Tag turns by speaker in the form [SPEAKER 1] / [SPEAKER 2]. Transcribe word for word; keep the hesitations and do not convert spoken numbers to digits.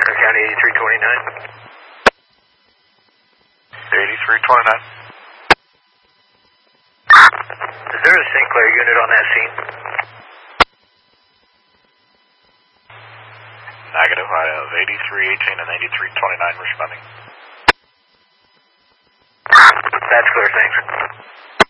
[SPEAKER 1] County eighty-three twenty-nine.
[SPEAKER 2] eighty-three twenty-nine.
[SPEAKER 1] Is there a Sinclair unit on that scene?
[SPEAKER 2] Negative, I have eighty-three eighteen and eighty-three twenty-nine responding.
[SPEAKER 1] That's clear, thanks.